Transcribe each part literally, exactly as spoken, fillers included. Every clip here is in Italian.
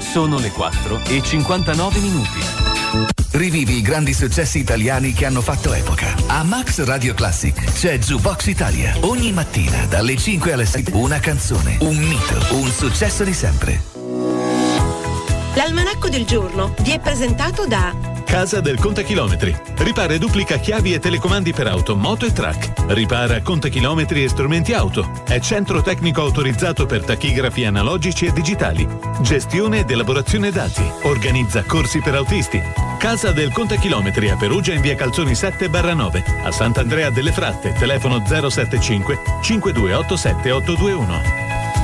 Sono le quattro e cinquantanove minuti. Rivivi i grandi successi italiani che hanno fatto epoca. A Max Radio Classic c'è Jukebox Italia. Ogni mattina dalle cinque alle sei una canzone, un mito, un successo di sempre. L'almanacco del giorno vi è presentato da Casa del Contachilometri. Ripara e duplica chiavi e telecomandi per auto, moto e track. Ripara contachilometri e strumenti auto. È centro tecnico autorizzato per tachigrafi analogici e digitali. Gestione ed elaborazione dati. Organizza corsi per autisti. Casa del Contachilometri a Perugia in via Calzoni sette barra nove. A Sant'Andrea delle Fratte, telefono zero sette cinque cinque due otto sette otto due uno.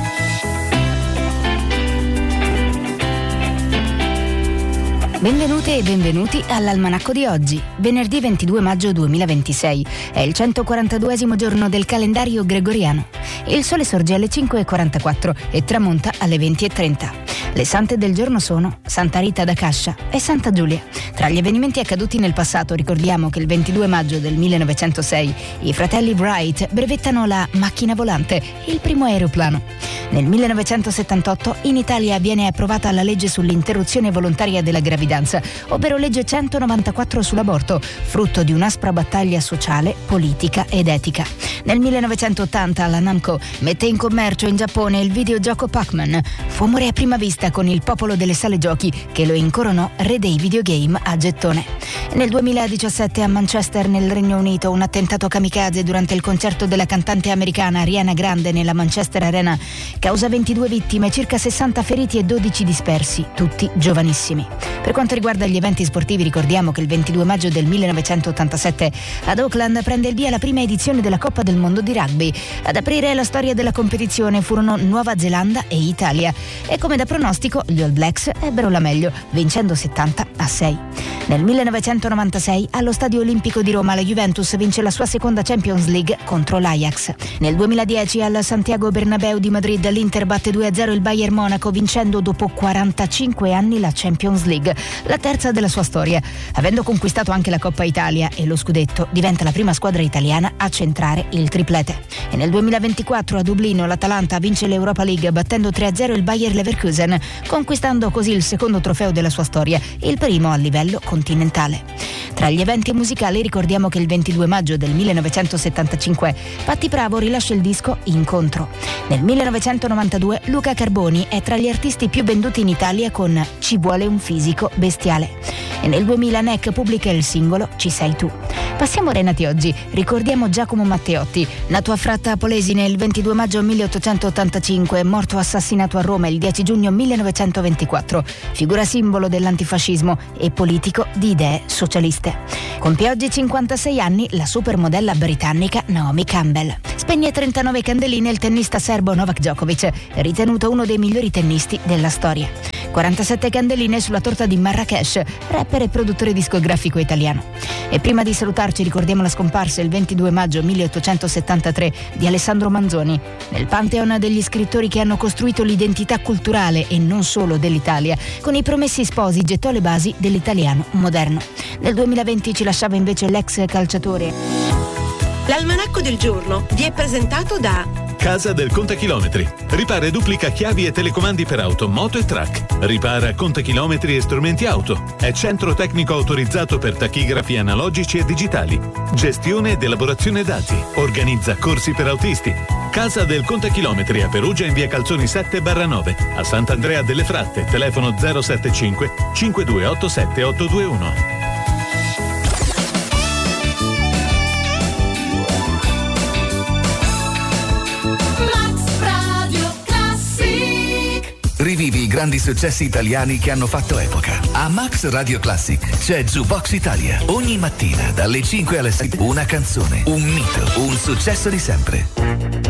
Benvenute e benvenuti all'Almanacco di oggi, venerdì ventidue maggio duemilaventisei. È il centoquarantaduesimo giorno del calendario gregoriano. Il sole sorge alle cinque e quarantaquattro e tramonta alle venti e trenta. Le sante del giorno sono Santa Rita da Cascia e Santa Giulia. Tra gli avvenimenti accaduti nel passato ricordiamo che il ventidue maggio del millenovecentosei i fratelli Wright brevettano la macchina volante, il primo aeroplano. Nel millenovecentosettantotto in Italia viene approvata la legge sull'interruzione volontaria della gravidanza, ovvero legge centonovantaquattro sull'aborto, frutto di un'aspra battaglia sociale, politica ed etica. Nel millenovecentottanta la Namco mette in commercio in Giappone il videogioco Pac-Man. Fu amore a prima vista con il popolo delle sale giochi che lo incoronò re dei videogame a gettone. Nel duemiladiciassette a Manchester, nel Regno Unito, un attentato kamikaze durante il concerto della cantante americana Ariana Grande nella Manchester Arena causa ventidue vittime, circa sessanta feriti e dodici dispersi, tutti giovanissimi. Per quanto riguarda gli eventi sportivi ricordiamo che il ventidue maggio del millenovecentottantasette ad Auckland prende il via la prima edizione della Coppa del Mondo di rugby. Ad aprire la storia della competizione furono Nuova Zelanda e Italia e come da pronostico gli All Blacks ebbero la meglio, vincendo settanta a sei. Nel millenovecentonovantasei allo Stadio Olimpico di Roma la Juventus vince la sua seconda Champions League contro l'Ajax. Nel duemiladieci al Santiago Bernabéu di Madrid l'Inter batte due a zero il Bayern Monaco vincendo dopo quarantacinque anni la Champions League, la terza della sua storia. Avendo conquistato anche la Coppa Italia e lo scudetto, diventa la prima squadra italiana a centrare il triplete. E nel duemilaventiquattro a Dublino l'Atalanta vince l'Europa League battendo tre a zero il Bayer Leverkusen, conquistando così il secondo trofeo della sua storia, il primo a livello continentale. Tra gli eventi musicali ricordiamo che il ventidue maggio del millenovecentosettantacinque Patti Bravo rilascia il disco Incontro. Nel millenovecentonovantadue Luca Carboni è tra gli artisti più venduti in Italia con Ci vuole un fisico bestiale. E nel duemila N E C pubblica il singolo Ci sei tu. Passiamo a Renati oggi, ricordiamo Giacomo Matteotti, nato a Fratta Polesine il ventidue maggio milleottocentottantacinque, morto assassinato a Roma il dieci giugno millenovecentoventiquattro, figura simbolo dell'antifascismo e politico di idee socialiste. Compie oggi cinquantasei anni la supermodella britannica Naomi Campbell. Spegne trentanove candeline il tennista serbo Novak Djokovic, ritenuto uno dei migliori tennisti della storia. quarantasette candeline sulla torta di Marrakesh, rapper e produttore discografico italiano. E prima di salutarci ricordiamo la scomparsa il ventidue maggio milleottocentosettantatré di Alessandro Manzoni, nel pantheon degli scrittori che hanno costruito l'identità culturale e non solo dell'Italia. Con I Promessi Sposi gettò le basi dell'italiano moderno. Nel duemilaventi ci lasciava invece l'ex calciatore. L'almanacco del giorno vi è presentato da Casa del Contachilometri. Ripara e duplica chiavi e telecomandi per auto, moto e track. Ripara contachilometri e strumenti auto. È centro tecnico autorizzato per tachigrafi analogici e digitali. Gestione ed elaborazione dati. Organizza corsi per autisti. Casa del Contachilometri a Perugia in via Calzoni sette barra nove. A Sant'Andrea delle Fratte, telefono zero sette cinque cinque due otto sette otto due uno. Rivivi i grandi successi italiani che hanno fatto epoca. A Max Radio Classic c'è Jukebox Italia. Ogni mattina dalle cinque alle sei una canzone, un mito, un successo di sempre.